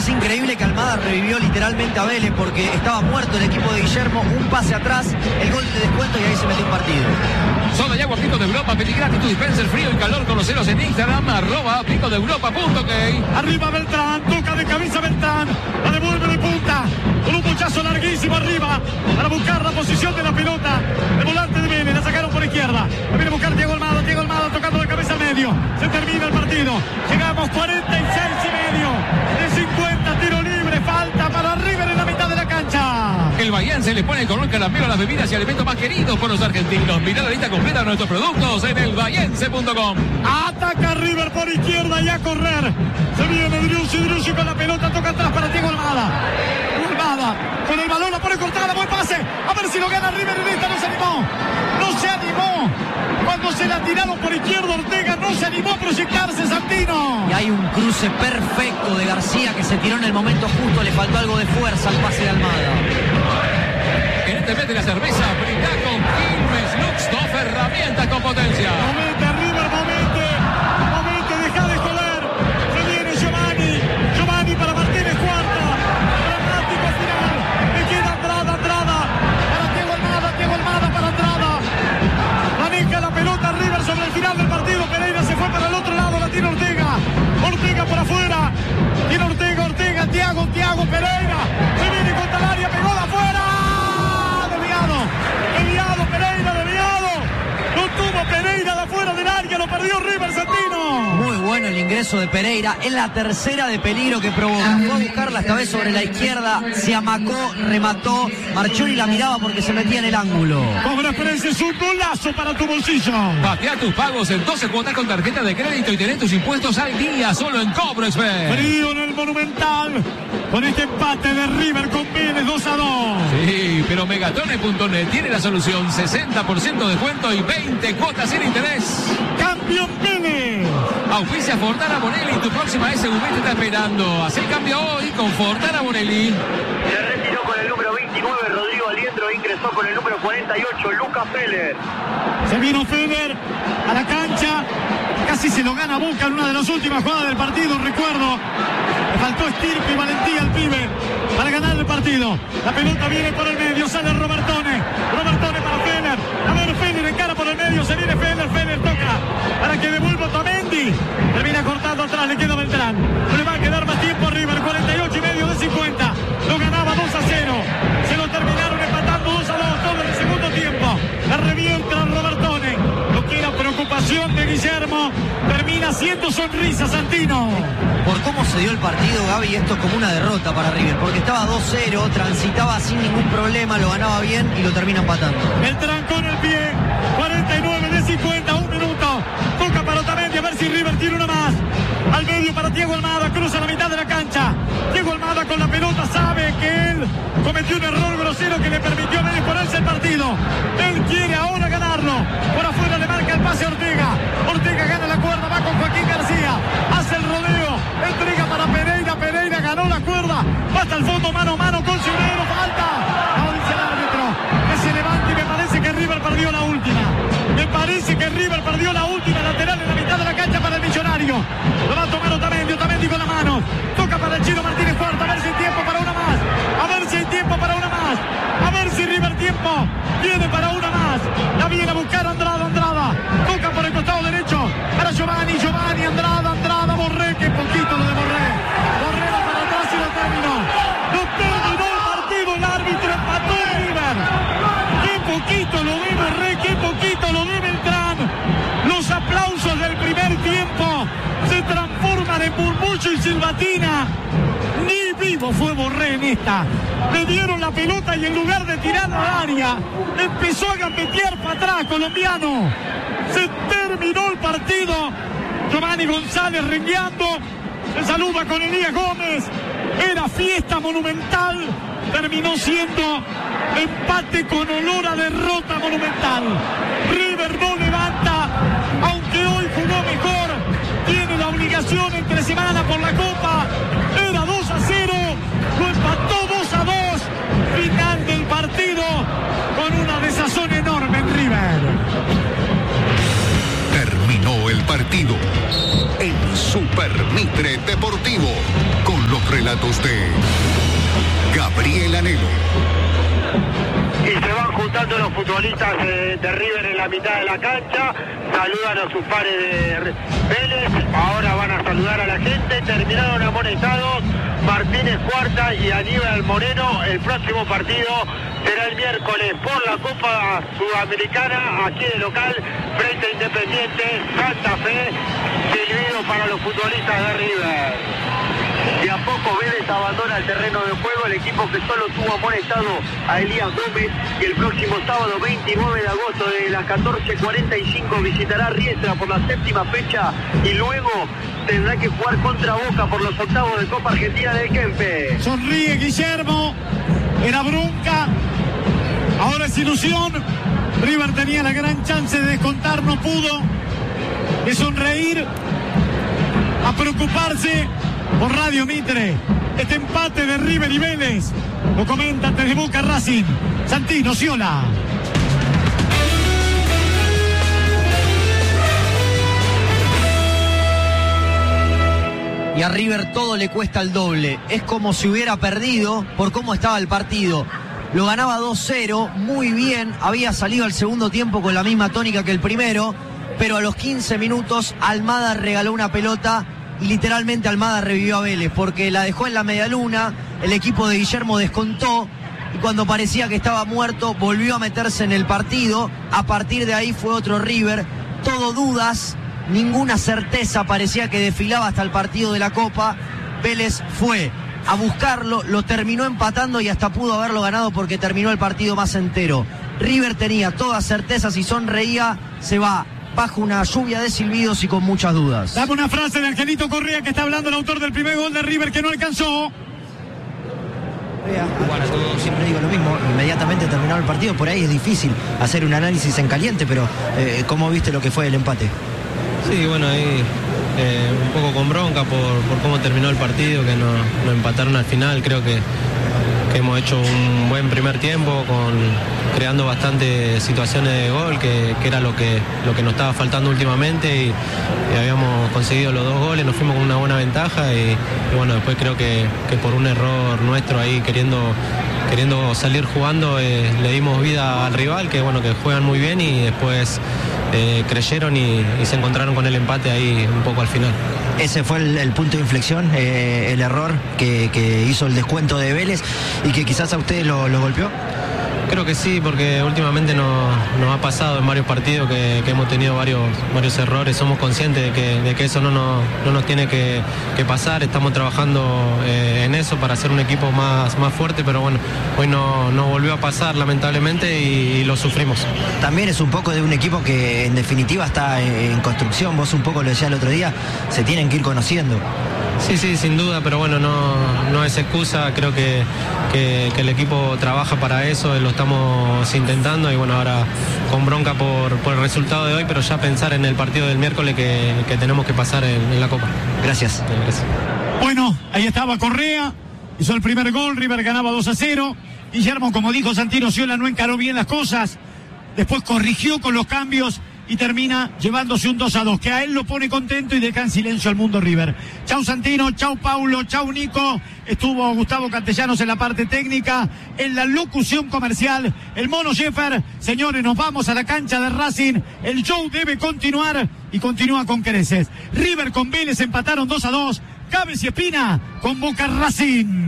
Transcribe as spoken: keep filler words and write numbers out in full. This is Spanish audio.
Es increíble que Almada revivió literalmente a Vélez porque estaba muerto el equipo de Guillermo, un pase atrás, el gol de descuento y ahí se metió un partido. Soda y agua Pico de Europa, pedí gratis tu dispenser frío y calor, conoceros en Instagram, arroba pico de europa punto ok. Arriba Beltrán, toca de cabeza Beltrán, la devuelve de punta, con un puchazo larguísimo arriba, para buscar la posición de la pelota, el volante de Vélez, la sacaron por izquierda, la viene a buscar Diego Almada, Diego Almada tocando de cabeza al medio, se termina el partido, llegamos cuarenta y seis y medio, de cincuenta, tiro libre, falta para River en la mitad de la cancha. El Bahiense le pone el color caramelo a las bebidas y alimentos más queridos por los argentinos. Mirá la lista completa de nuestros productos en el bahiense punto com. Ataca River por izquierda y a correr. Se viene Driussi, Driussi con la pelota, toca atrás para Diego Almada. Almada con el balón, la pone cortada, buen pase. A ver si lo gana River en esta, no se animó. No se animó. Cuando se la tiraron por izquierda Ortega, no se animó a proyectarse Santino. Y hay un cruce perfecto de García que se tiró en el momento justo, le faltó algo de fuerza al pase de Almada. ¿Querés te mete la cerveza? Brindá con Quilmes Lux, dos herramientas con potencia. Momente, River, momente. Momente, deja de joder. Se viene Giovanni. Giovanni para Martínez, cuarta. Dramático final. Le queda Andrada, Andrada. Para Diego Almada, Diego Almada para Andrada. Maneja la pelota River sobre el final del partido. Pereira se fue para el otro lado, la tiene Ortega. Ortega por afuera. Tiene Ortega, Ortega, Thiago, Thiago, Pereira. Se viene contra el área, pegó de afuera. Desviado, Pereira, desviado. Lo tuvo Pereira de afuera del área, lo perdió River, Santino. Muy bueno el ingreso de Pereira, es la tercera de peligro que provoca. Fue a buscarla esta vez sobre la izquierda, se amacó, remató, Marchoni la miraba porque se metía en el ángulo. Cobra Pérez, es un golazo para tu bolsillo. Patea tus pagos en doce cuotas con tarjeta de crédito y tenés tus impuestos al día solo en Cobro Express. Frío en el Monumental, con este empate de River con Vélez dos a dos. Sí, pero Megatone punto net tiene la solución, sesenta por ciento de descuento y veinte cuotas sin interés. Campeón Vélez. Auspicia Fortana Bonelli, tu próxima S U V te está esperando. Haz el cambio hoy con Fortana Bonelli. Se retiró con el número veintinueve Rodrigo Aliendro e ingresó con el número cuarenta y ocho Lucas Feller. Se vino Feller a la cancha. Casi se lo gana Boca en una de las últimas jugadas del partido, recuerdo. Le faltó estirpe y valentía al pibe para ganar el partido. La pelota viene por el medio, sale Robertone. Robertone para Feller. A ver, Feller encara por el medio, se viene Feller, Feller toca para que devuelva Otamendi. Termina cortando atrás, le queda Beltrán. No le va a quedar más tiempo a River, cuarenta y ocho y medio de cincuenta. Lo ganaba dos a cero. Se lo terminaron empatando dos a dos todo el segundo tiempo. La revienta Robertone. Lo que era preocupación de Guillermo termina siendo sonrisa Santino. Por cómo se dio el partido, Gaby, esto es como una derrota para River, porque estaba dos cero, transitaba sin ningún problema, lo ganaba bien y lo termina empatando. El trancón el pie, cuarenta y nueve de cincuenta, un minuto. Toca para Otamendi, a ver si River tiene una más. Al medio para Diego Almada, cruza la mitad de la cancha. Diego Almada con la pelota sabe que él cometió un error grosero que le permitió a ponerse el partido. Él quiere ahora ganarlo. Por afuera le marca el pase a Ortega. Ortega gana la cuerda, va con Joaquín García. Hace el rodeo, entrega para Pereira. Pereira ganó la cuerda. Va hasta el fondo, mano a mano con Cibrero. Falta. No dice el árbitro. Que se levante y me parece que River perdió la última. Me parece que River perdió la última lateral en la mitad de la cancha para el Millonario. Lo va a tomar Otamendi, Otamendi con la mano. Toca para el Chino Martínez Cuarta. A ver si hay tiempo para una más. A ver si hay tiempo para una más. A ver si River tiempo tiene para una más. La viene a buscar Andrada, Andrada. Toca por el costado derecho para Giovanni, Giovanni, Andrada, Andrada, Borré. Qué poquito lo de Borré. Borré va para atrás y lo terminó. Lo terminó el partido, el árbitro empató River. Qué poquito lo ve Borré, qué poquito lo ve Beltrán. Los aplausos del primer tiempo se transforman en murmullo y silbatina. Ni vivo fue Borré en esta. Le dieron la pelota y en lugar de tirarla al área, empezó a gambetear para atrás, colombiano. Se terminó el partido. Giovanni González rengueando. Se saluda con Elías Gómez. Era fiesta monumental. Terminó siendo empate con olor a derrota monumental. River no levanta, aunque hoy jugó mejor. Tiene la obligación entre semana por la Copa. Era dos a cero, lo empató dos a dos. Final del partido con una desazón enorme en River. Terminó el partido en Super Mitre Deportivo con los relatos relatos de Gabriel Anelo. Y se van juntando los futbolistas de, de River en la mitad de la cancha, saludan a sus pares de Vélez, ahora van a saludar a la gente, terminaron amonestados Martínez Cuarta y Aníbal Moreno. El próximo partido será el miércoles por la Copa Sudamericana, aquí de local, frente a Independiente Santa Fe, silbido para los futbolistas de River. De a poco Vélez abandona el terreno de juego, el equipo que solo tuvo amonestado a Elías Gómez, y el próximo sábado veintinueve de agosto de las catorce cuarenta y cinco visitará Riestra por la séptima fecha y luego tendrá que jugar contra Boca por los octavos de Copa Argentina del Kempe. Sonríe Guillermo, era bronca, ahora es ilusión. River tenía la gran chance de descontar, no pudo, de sonreír, a preocuparse. Por Radio Mitre, este empate de River y Vélez lo comenta desde Boca Racing Santino Sciola. Y a River todo le cuesta el doble. Es como si hubiera perdido por cómo estaba el partido. Lo ganaba dos cero, muy bien. Había salido al segundo tiempo con la misma tónica que el primero, pero a los quince minutos Almada regaló una pelota y literalmente Almada revivió a Vélez porque la dejó en la medialuna, el equipo de Guillermo descontó y cuando parecía que estaba muerto volvió a meterse en el partido. A partir de ahí fue otro River, todo dudas, ninguna certeza, parecía que desfilaba hasta el partido de la Copa. Vélez fue a buscarlo, lo terminó empatando y hasta pudo haberlo ganado porque terminó el partido más entero. River tenía todas certezas y sonreía, se va bajo una lluvia de silbidos y con muchas dudas. Dame una frase de Angelito Correa, que está hablando el autor del primer gol de River que no alcanzó. Bueno, yo siempre digo lo mismo, inmediatamente terminado el partido, por ahí es difícil hacer un análisis en caliente, pero eh, ¿cómo viste lo que fue el empate? Sí, bueno, ahí eh, un poco con bronca por, por cómo terminó el partido, que nos no empataron al final. Creo que, que hemos hecho un buen primer tiempo, con creando bastantes situaciones de gol, que, que era lo que, lo que nos estaba faltando últimamente, y, y habíamos conseguido los dos goles, nos fuimos con una buena ventaja, y, y bueno, después creo que, que por un error nuestro ahí queriendo, queriendo salir jugando, eh, le dimos vida al rival, que bueno, que juegan muy bien, y después eh, creyeron y, y se encontraron con el empate ahí un poco al final. Ese fue el, el punto de inflexión, eh, el error que, que hizo el descuento de Vélez y que quizás a ustedes lo, lo golpeó. Creo que sí, porque últimamente nos, nos ha pasado en varios partidos que, que hemos tenido varios, varios errores. Somos conscientes de que, de que eso no nos, no nos tiene que, que pasar. Estamos trabajando eh, en eso para hacer un equipo más, más fuerte, pero bueno, hoy no, no volvió a pasar lamentablemente y, y lo sufrimos. También es un poco de un equipo que en definitiva está en, en construcción. Vos un poco lo decías el otro día, se tienen que ir conociendo. Sí, sí, sin duda, pero bueno, no, no es excusa. Creo que, que, que el equipo trabaja para eso, lo estamos intentando, y bueno, ahora con bronca por, por el resultado de hoy, pero ya pensar en el partido del miércoles que, que tenemos que pasar en, en la Copa. Gracias. Gracias. Bueno, ahí estaba Correa, hizo el primer gol, River ganaba dos a cero. Guillermo, como dijo Santino Sciola, no encaró bien las cosas, después corrigió con los cambios y termina llevándose un dos a dos, que a él lo pone contento y deja en silencio al mundo River. Chau Santino, chau Paulo, chau Nico. Estuvo Gustavo Castellanos en la parte técnica, en la locución comercial, el Mono Sheffer. Señores, nos vamos a la cancha de Racing. El show debe continuar y continúa con creces. River con Vélez empataron dos a dos. Gávez y Espina con Boca Racing.